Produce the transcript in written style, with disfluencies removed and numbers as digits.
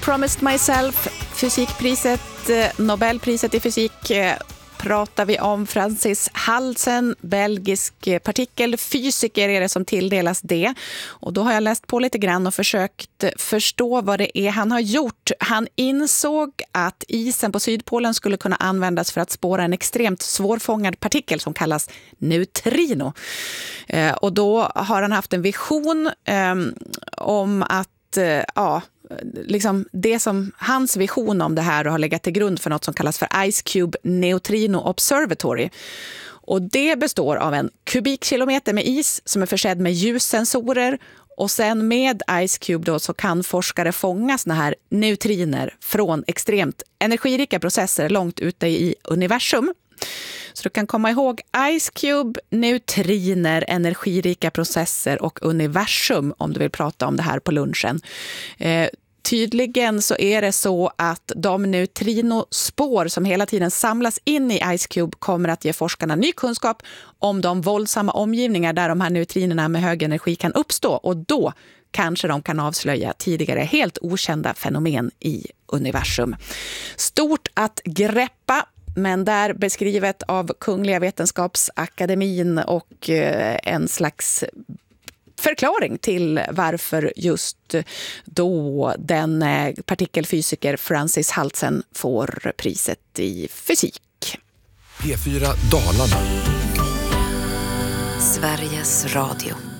Promised Myself, fysikpriset, Nobelpriset i fysik pratar vi om. Francis Halsen, belgisk partikelfysiker är det som tilldelas det. Och då har jag läst på lite grann och försökt förstå vad det är han har gjort. Han insåg att isen på Sydpolen skulle kunna användas för att spåra en extremt svårfångad partikel som kallas neutrino. Och då har han haft en vision om att liksom det som hans vision om det här har legat till grund för något som kallas för Ice Cube Neutrino Observatory. Och det består av en kubikkilometer med is som är försedd med ljussensorer, och sen med Ice Cube då så kan forskare fånga såna här neutriner från extremt energirika processer långt ute i universum. Så du kan komma ihåg Ice Cube, neutriner, energirika processer och universum om du vill prata om det här på lunchen. Tydligen så är det så att de neutrinospår som hela tiden samlas in i Ice Cube kommer att ge forskarna ny kunskap om de våldsamma omgivningar där de här neutrinerna med hög energi kan uppstå, och då kanske de kan avslöja tidigare helt okända fenomen i universum. Stort att greppa, men där beskrivet av Kungliga Vetenskapsakademin och en slags förklaring till varför just då den partikelfysiker Francis Halsen får priset i fysik. P4 Dalarna. Sveriges Radio.